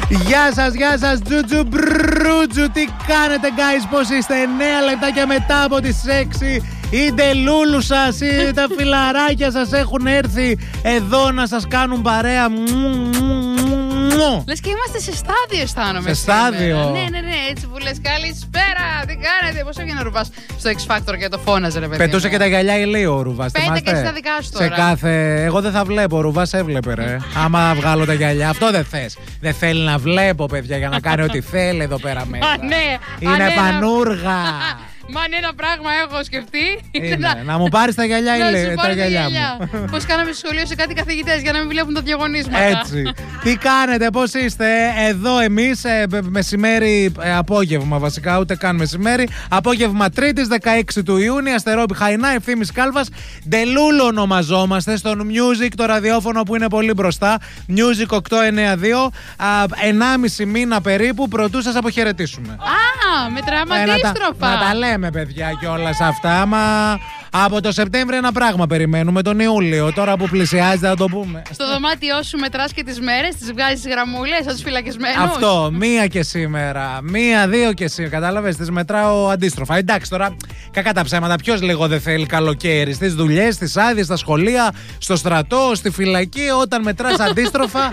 Γεια σας, Τζουτζου Μπρούτζου. Τι κάνετε, guys, πώς είστε? 9 λεπτάκια μετά από τις 6. Η ντελούλου σας ή τα φιλαράκια σας έχουν έρθει εδώ να σας κάνουν παρέα. Λες και είμαστε σε στάδιο, αισθάνομαι. Σε στάδιο. Ναι, έτσι που λες καλησπέρα. Τι κάνετε, πώς έβγαινε ο Ρουβάς στο X Factor και το φώναζε, ρε παιδί. Πετούσε και τα γυαλιά ηλίου ο Ρουβάς. Πέντε και στα δικά σου τώρα. Σε κάθε. Εγώ δεν θα βλέπω, ο Ρουβάς έβλεπε, ρε. Άμα βγάλω τα γυαλιά, αυτό δεν θες. Δεν θέλει να βλέπω, παιδιά, για να κάνει ό,τι θέλει εδώ πέρα μέσα. Είναι πανούργα. Μα αν ένα πράγμα έχω σκεφτεί. Να μου πάρεις τα γυαλιά ή τα γυαλιά μου. Πώς κάναμε στο σχολείο σε κάτι καθηγητές για να μην βλέπουν τα διαγωνίσματα. Έτσι. Τι κάνετε, πώς είστε? Εδώ εμείς μεσημέρι, απόγευμα βασικά, ούτε καν μεσημέρι. Απόγευμα Τρίτης 16 του Ιούνιου, Αστερόπη Χαϊνά, Ευθύμης Κάλβας. Ντελούλο ονομαζόμαστε στον Music, το ραδιόφωνο που είναι πολύ μπροστά. Music 892. 1,5 μήνα περίπου πρωτού σας αποχαιρετήσουμε. Μετράμε αντίστροφα. Να τα λέμε, παιδιά, κιόλας αυτά. Μα από το Σεπτέμβριο ένα πράγμα περιμένουμε, τον Ιούλιο. Τώρα που πλησιάζει θα το πούμε. Στο δωμάτιό σου μετράς και τις μέρες, τις βγάζεις γραμμούλες σαν τους φυλακισμένους. Αυτό, μία και σήμερα. Μία, δύο και σήμερα. Κατάλαβες, τις μετράω αντίστροφα. Εντάξει, τώρα κακά τα ψέματα. Ποιος λίγο δεν θέλει καλοκαίρι? Στις δουλειές, στις άδειες, στα σχολεία, στο στρατό, στη φυλακή. Όταν μετράς αντίστροφα.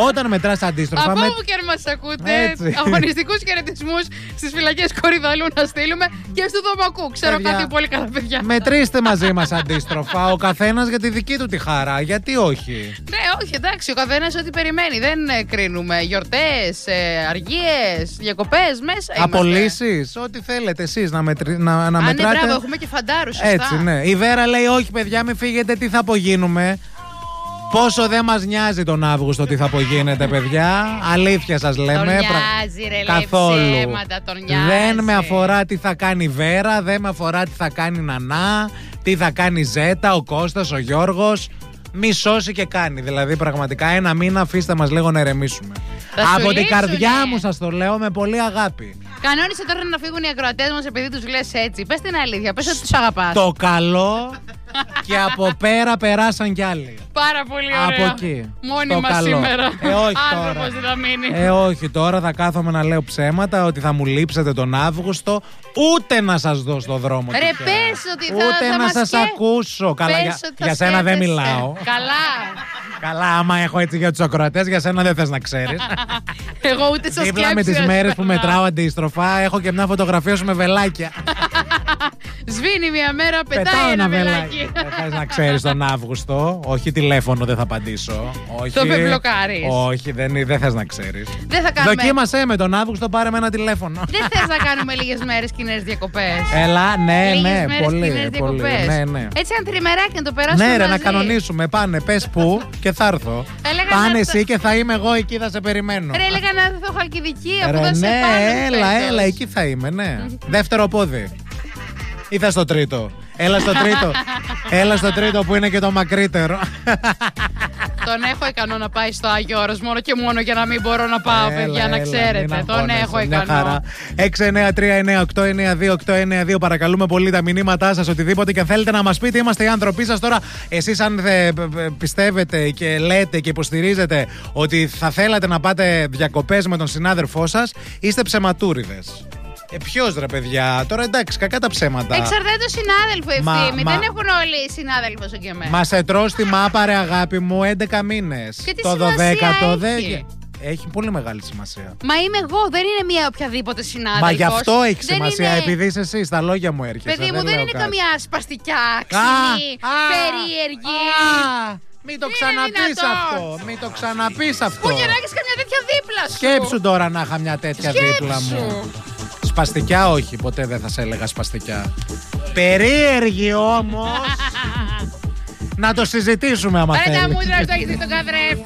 Από όπου και αν μας ακούτε, αγωνιστικούς χαιρετισμούς στις φυλακές Κορυδαλού να στείλουμε και στο Δωμακού. Ξέρω κάτι πολύ καλά, παιδιά. Μετρήστε μαζί μας αντίστροφα. Ο καθένας για τη δική του τη χαρά. Γιατί όχι? Ναι, όχι, εντάξει. Ο καθένας ό,τι περιμένει. Δεν κρίνουμε. Γιορτές, αργίες, διακοπές, μέσα είμαστε. Απολύσεις, ό,τι θέλετε εσείς να μετράτε. Ναι, μπράβο, έχουμε και φαντάρους. Σωστά. Έτσι, ναι. Η Βέρα λέει: όχι, παιδιά, μην φύγετε, τι θα απογίνουμε. Πόσο δεν μας νοιάζει τον Αύγουστο τι θα απογίνετε, παιδιά. Αλήθεια σας λέμε. Τον νοιάζει, ρε, καθόλου. ψέματα, τον νοιάζει. Δεν με αφορά τι θα κάνει η Βέρα, δεν με αφορά τι θα κάνει η Νανά, τι θα κάνει η Ζέτα, ο Κώστας, ο Γιώργος. Μη σώσει και κάνει. Δηλαδή, πραγματικά ένα μήνα αφήστε μας λίγο να ερεμήσουμε. Από την καρδιά μου σας το λέω με πολύ αγάπη. Κανόνισε τώρα να φύγουν οι ακροατές μας επειδή τους λες έτσι. Πες την αλήθεια, πες ότι τους αγαπάς. Το καλό και από πέρα περάσαν κι άλλοι. Πάρα πολύ ωραία. Από εκεί. Μόνιμα σήμερα. Όχι τώρα. Δεν θα μείνει. Όχι τώρα, θα κάθομαι να λέω ψέματα ότι θα μου λείψετε τον Αύγουστο. Ούτε να σας δω στο δρόμο. Ρε, πες ότι θα ούτε να σας ακούσω. Καλά, για σένα δεν μιλάω. Καλά, άμα έχω έτσι για τους ακροατές, για σένα δεν θες να ξέρεις. Εγώ ούτε σας δίπλα με τις μέρες που μετράω αντίστροφα, έχω και μια φωτογραφία σου με βελάκια. Σβήνει μια μέρα, πετάει ένα βελάκι. Δεν θες να ξέρεις τον Αύγουστο. Όχι τηλέφωνο, δεν θα απαντήσω. Όχι. Το πεμπλοκάρεις. Όχι, δεν θες να ξέρεις. Δεν θα κάνουμε. Δοκίμασέ με τον Αύγουστο, πάρε με ένα τηλέφωνο. Δεν θες να κάνουμε λίγες μέρες κοινές διακοπές? Έλα, ναι, πολύ. Ναι. Έτσι, αν τριμεράκι να το περάσουμε. Ναι, ρε, μαζί. να κανονίσουμε. Πάνε, πες πού και θα έρθω. Πάνε εσύ και θα είμαι εγώ εκεί, θα σε περιμένω. Ρε, έλεγα να έρθω Χαλκιδική, αφού θα σε πάνω. Έλα, εκεί θα είμαι, ναι. Δεύτερο πόδι. Ή θα στο τρίτο? Έλα στο τρίτο που είναι και το μακρύτερο. Τον έχω ικανό να πάει στο Άγιο Όρος μόνο και μόνο για να μην μπορώ να πάω, παιδιά, να ξέρετε. Τον έχω ικανό. 693-989-292. Παρακαλούμε πολύ τα μηνύματά σας, οτιδήποτε και αν θέλετε να μας πείτε. Είμαστε οι άνθρωποι σας. Τώρα, εσείς αν πιστεύετε και λέτε και υποστηρίζετε ότι θα θέλατε να πάτε διακοπές με τον συνάδελφό σας, είστε ψεματούριδες. Ποιος ρε παιδιά, τώρα εντάξει, κακά τα ψέματα. Εξαρτάται το συνάδελφο, Ευθύμη. Δεν έχουν όλοι οι συνάδελφοι όσο και εμένα. Μα σε τρώω στη μάπα, ρε αγάπη μου, 11 μήνες. Και τι το σημασία 12ο έχει? Έχει πολύ μεγάλη σημασία. Μα είμαι εγώ, δεν είναι μία οποιαδήποτε συνάδελφος. Μα γι' αυτό έχει δεν σημασία, είναι... επειδή είσαι εσύ, στα λόγια μου έρχεσαι. Παιδί μου, δεν είναι καμιά σπαστικιά, ξινή, περίεργη. Μην το ξαναπείς αυτό. Μην το ξαναπείς αυτό. Πού και να έχεις καμιά τέτοια δίπλα σου. Σκέψου τώρα να είχα μια τέτοια δίπλα μου. Σπαστικιά όχι, ποτέ δεν θα σε έλεγα σπαστικιά. Περίεργη όμως. Να το συζητήσουμε άμα θέλεις. Ρε τα μούτρα σου, έχεις δει τον καθρέφτη.